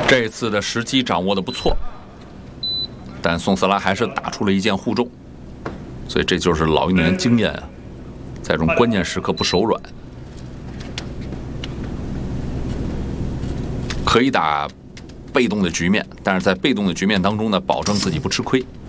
这次的时机掌握的不错，但宋斯拉还是打出了一剑护中，所以这就是老鹰的经验啊，在这种关键时刻不手软，可以打被动的局面，但是在被动的局面当中呢，保证自己不吃亏。